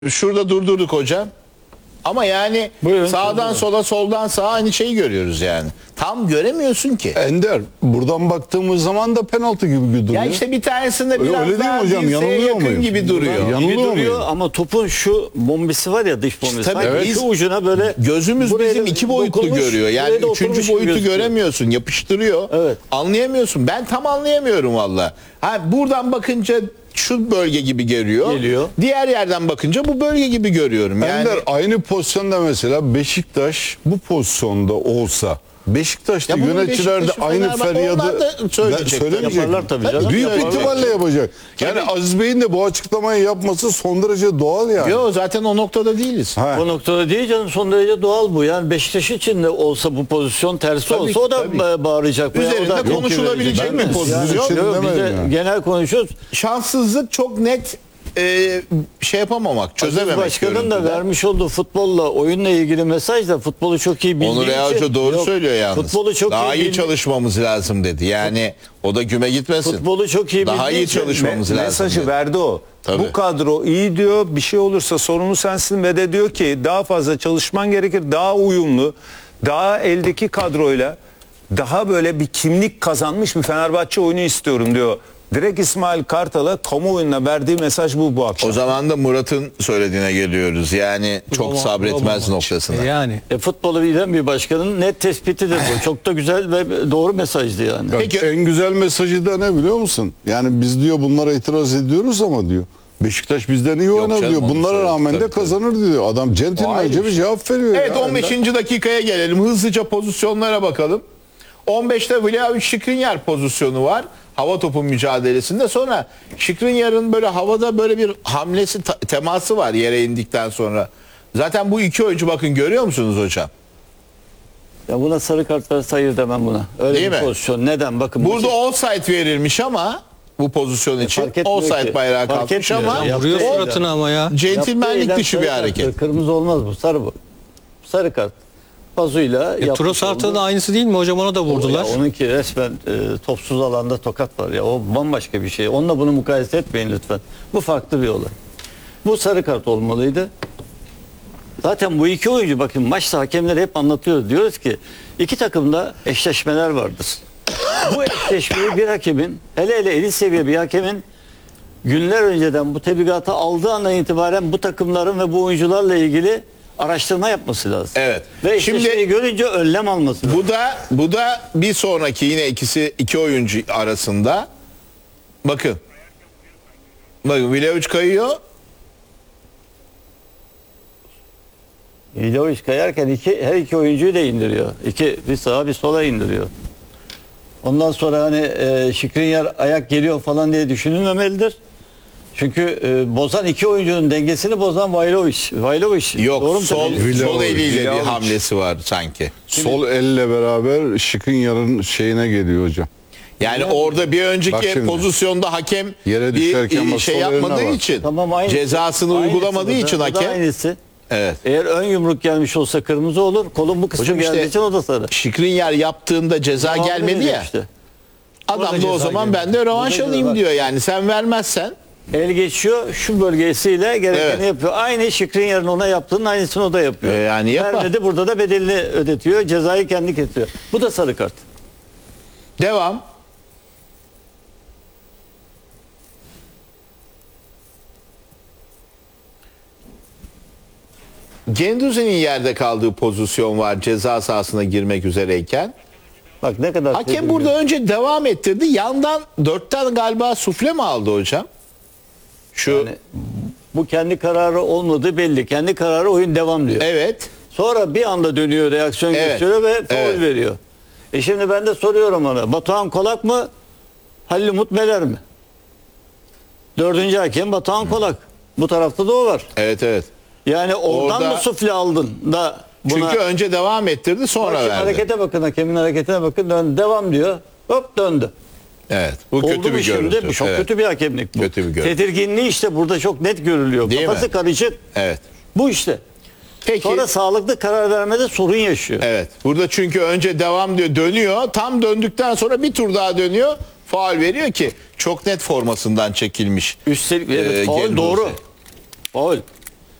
Şurada durdurduk hocam. Ama yani Buyurun, sağdan sola, soldan sağa aynı şeyi görüyoruz yani. Tam göremiyorsun ki. Ender, buradan baktığımız zaman da penaltı gibi duruyor. Ya işte bir tanesinde Öyle biraz değil mi daha hocam? dirseğe Yanılıyor yakın muyum? gibi duruyor. Yanılıyor Gibi duruyor muyum? ama topun şu bombesi var ya, dış bombesi. Tabii Sanki biz- şu ucuna böyle Gözümüz buraya bizim da iki boyutlu dokunmuş, görüyor. Yani buraya da üçüncü oturmuş gibi boyutu gözüküyor. göremiyorsun. Yapıştırıyor. Evet. Anlayamıyorsun. Ben tam anlayamıyorum valla. Ha, buradan bakınca şu bölge gibi görüyor. Geliyor. Diğer yerden bakınca bu bölge gibi görüyorum. Yani Ender, aynı pozisyonda mesela Beşiktaş bu pozisyonda olsa Beşiktaş'ta Ya bunun yöneticiler de Beşiktaş'ı, aynı Fenerbahçe, feryadı onlar da söyleyecek. söylemeyecek. Yaparlar tabii canım. Büyük Yaparlar. ihtimalle yapacak. Yani Tabii. Aziz Bey'in de bu açıklamayı yapması son derece doğal yani. Yok, zaten o noktada değiliz. Ha. O noktada değil canım, son derece doğal bu. Yani Beşiktaş için de olsa bu pozisyon tersi Tabii, olsa o da tabii. bağıracak. veya o Üzerinde da tepki konuşulabilecek verecek. bir pozisyon. Yani, Için yok, biz de demedim yani. genel konuşuyoruz. Şanssızlık çok net şey yapamamak, çözememek. Başkanın da görüntüde. vermiş olduğu futbolla, oyunla ilgili mesaj da futbolu çok iyi bildiği Onur için. Hoca doğru Yok, söylüyor yalnız. Futbolu çok Daha iyi bildiği- çalışmamız lazım dedi. Yani o da güme gitmesin. Futbolu çok iyi Daha bildiği iyi için- çalışmamız lazım. Mesajı dedi. verdi o. Tabii. Bu kadro iyi diyor, bir şey olursa sorumlu sensin ve de diyor ki daha fazla çalışman gerekir, daha uyumlu, daha eldeki kadroyla daha böyle bir kimlik kazanmış bir Fenerbahçe oyunu istiyorum diyor. Direkt İsmail Kartal'a kamuoyuna verdiği mesaj bu akşam. O zaman da Murat'ın söylediğine geliyoruz. Yani çok sabretmez noktasına. Yani Futbolu bilen bir başkanın net tespitidir bu. Çok da güzel ve doğru mesajdı yani. Peki- En güzel mesajı da ne biliyor musun? Yani biz diyor bunlara itiraz ediyoruz ama diyor Beşiktaş bizden iyi oynar canım, diyor. onu Bunlara söyledi, rağmen de tabii, kazanır diyor. Adam O ayrı centilmence bir bir şey. cevap veriyor. Evet, ya. 15. dakikaya gelelim. Hızlıca pozisyonlara bakalım. 15'te Vlahovic Skriniar pozisyonu var. Hava topu mücadelesinde. Sonra Skriniar'ın böyle havada böyle bir hamlesi, teması var yere indikten sonra. Zaten bu iki oyuncu, bakın görüyor musunuz hocam? Ya buna sarı kartları sayır demem buna. Öyle Değil bir mi? pozisyon. Neden? Bakın Burada maçı- offside verilmiş ama bu pozisyon için fark etmiyor offside ki. bayrağı Fark kalkmış etmiyor. ama Ya vuruyor yaptığı suratına ama ya. centilmenlik yaptığı dışı eylem bir sarı hareket. kart. Kırmızı olmaz bu, sarı bu. Sarı kart. Pazuyla Trossard'ın da aynısı değil mi hocam, ona da vurdular. Ya onunki resmen topsuz alanda tokat var ya, o bambaşka bir şey. Onunla bunu mukayese etmeyin lütfen. Bu farklı bir olay. Bu sarı kart olmalıydı. Zaten bu iki oyuncu, bakın maçta hakemler hep anlatıyor. Diyoruz ki iki takımda eşleşmeler vardır. Bu eşleşmeyi bir hakemin, hele hele elit seviye bir hakemin günler önceden bu tebligatı aldığı andan itibaren bu takımların ve bu oyuncularla ilgili araştırma yapması lazım. Evet. Ve Şimdi- eşleşmeyi görünce önlem alması lazım. Bu da bir sonraki, yine iki oyuncu arasında. Bakın. Bakın Vlahovic kayıyor. Vlahovic kayarken her iki oyuncuyu da indiriyor. Bir sağa bir sola indiriyor. Ondan sonra hani Skriniar ayak geliyor falan diye düşünülmemelidir. Çünkü bozan iki oyuncunun dengesini bozan Vlahovic. Yok, Doğru mu sol tabii? eliyle bir Vlahovic. hamlesi var sanki. Sol elle beraber Skriniar'ın şeyine geliyor hocam. Yani orada bir Bak önceki şimdi. pozisyonda hakem Yere bir düşerken bak, şey sol eline yapmadığı bak. için, Tamam, aynısı. cezasını Aynısı uygulamadığı bu da. için Bu da hakem. aynısı. Evet. Eğer ön yumruk gelmiş olsa kırmızı olur. Kolun bu kısmı Hocam geldiği işte için o da sarı. Skriniar yaptığında ceza Devamlı gelmedi veriyor ya. işte. Adam Orada da o ceza zaman gelmedi. ben de rövanş Burada alayım ceza- diyor yani. Sen vermezsen. El geçiyor, şu bölgesiyle gerekeni Evet. yapıyor. Aynı Skriniar'ın ona yaptığının aynısını o da yapıyor. Yani yapar. Vermedi, burada da bedelini ödetiyor. Cezayı kendi kesiyor. Bu da sarı kart. Devam. Genduzi'nin yerde kaldığı pozisyon var ceza sahasına girmek üzereyken. Bak ne kadar Hakem tedirgin. burada önce devam ettirdi. Yandan 4'ten galiba sufle mi aldı hocam? Şu Yani bu kendi kararı olmadığı belli. Kendi kararı, oyun devam diyor. evet. Sonra bir anda dönüyor, reaksiyon Evet. gösteriyor ve faul Evet. veriyor. Şimdi ben de soruyorum ona. Batuhan Kolak mı? Halil Umut Meler mi? Dördüncü hakem Batuhan Kolak. Bu tarafta da o var. Evet evet. Yani oradan Orada- mı sufle aldın da buna... Çünkü önce devam ettirdi sonra Hakem verdi. harekete bakın, hakemin hareketine bakın. Devam diyor. Hop döndü. Evet. Bu Oldu kötü mu bir şimdi? görüntü. Bu çok Evet. kötü bir hakemlik bu. Kötü bir görüntü. Tedirginliği işte burada çok net görülüyor. Değil Kafası mi? karışık. Evet. Bu işte. Peki. Sonra sağlıklı karar vermede sorun yaşıyor. Evet. Burada çünkü önce devam diyor, dönüyor. Tam döndükten sonra bir tur daha dönüyor. Faul veriyor ki çok net formasından çekilmiş. Üstelik evet, faul Genduzi. doğru. Faul.